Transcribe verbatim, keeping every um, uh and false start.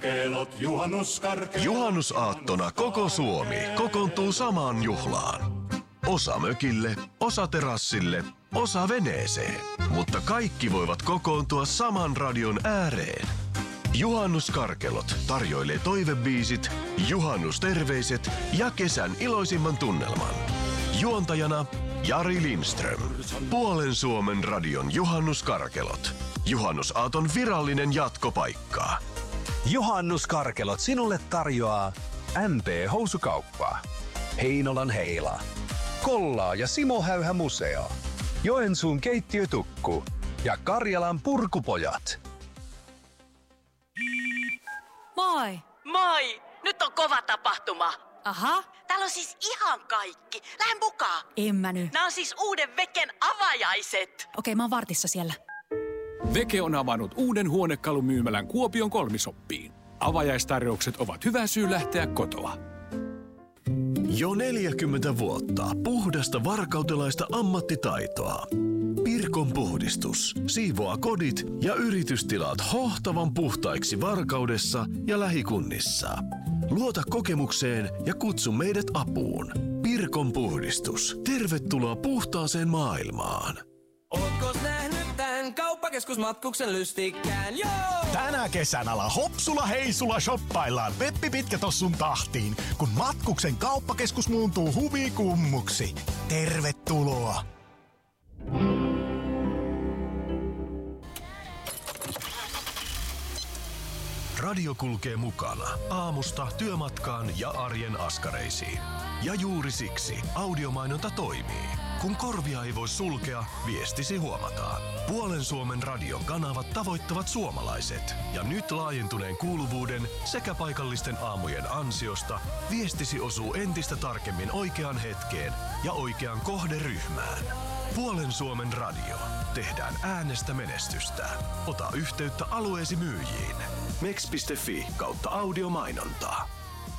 Kellot juhannuskarkelot. Juhannusaattona koko Suomi kokoontuu samaan juhlaan. Osa mökille, osa terassille, osa veneeseen. Mutta kaikki voivat kokoontua saman radion ääreen. Juhannuskarkelot tarjoilee toivebiisit, juhannusterveiset ja kesän iloisimman tunnelman. Juontajana Jari Lindström. Puolen Suomen radion juhannuskarkelot. Juhannusaaton virallinen jatkopaikka. Juhannuskarkelot sinulle tarjoaa M P Housukauppaa, Heinolan Heila, Kollaa ja Simo Häyhä Museo, Joensuun keittiötukku ja Karjalan Purkupojat. Moi! Moi! Nyt on kova tapahtuma. Aha. Täällä on siis ihan kaikki. Lähden mukaan. En mä nyt. Nämä on siis uuden Veken avajaiset. Okei, mä oon vartissa siellä. Veke on avannut uuden huonekalumyymälän Kuopion Kolmisoppiin. Avajaistarjoukset ovat hyvä syy lähteä kotoa. Jo neljäkymmentä vuotta puhdasta varkautelaista ammattitaitoa. Pirkon puhdistus siivoaa kodit ja yritystilat hohtavan puhtaiksi Varkaudessa ja lähikunnissa. Luota kokemukseen ja kutsu meidät apuun. Pirkon puhdistus. Tervetuloa puhtaaseen maailmaan. Ootko nähnyt tän kauppakeskusmatkuksen lystikkään? Joo! Tänä kesänä hopsula heisulla shoppaillaan Peppi Pitkätossun tahtiin, kun matkuksen kauppakeskus muuntuu huvikummuksi. Tervetuloa! Radio kulkee mukana aamusta työmatkaan ja arjen askareisiin. Ja juuri siksi audiomainonta toimii. Kun korvia ei voi sulkea, viestisi huomataan. Puolen Suomen radion kanavat tavoittavat suomalaiset. Ja nyt laajentuneen kuuluvuuden sekä paikallisten aamujen ansiosta viestisi osuu entistä tarkemmin oikeaan hetkeen ja oikeaan kohderyhmään. Puolen Suomen radio. Tehdään äänestä menestystä. Ota yhteyttä alueesi myyjiin. meks piste fi kautta audiomainontaa.